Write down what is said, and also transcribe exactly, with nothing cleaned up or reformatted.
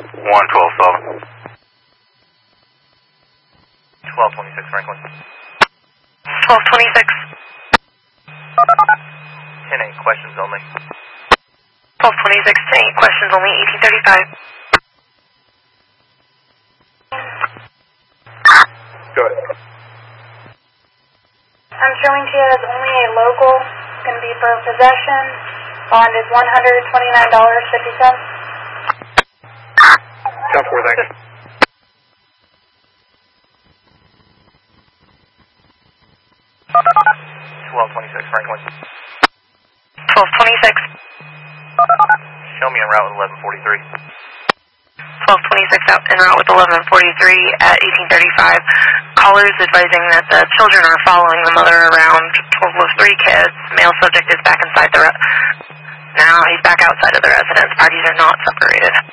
one twelve Sullivan. twelve twenty-six Franklin. twelve twenty-six. ten eight questions only. twelve twenty-six, ten eight questions only, eighteen thirty-five. Go ahead. I'm showing to you as only a local. It's going to be for possession. Bond is one hundred twenty-nine dollars and fifty cents. ten four, thank you. twelve twenty-six Franklin. twelve twenty-six. Show me en route with eleven forty-three. twelve twenty-six out en route with eleven forty-three at eighteen thirty-five. Callers advising that the children are following the mother around. Total of three kids. Male subject is back inside the re- now he's back outside of the residence. Parties are not separated.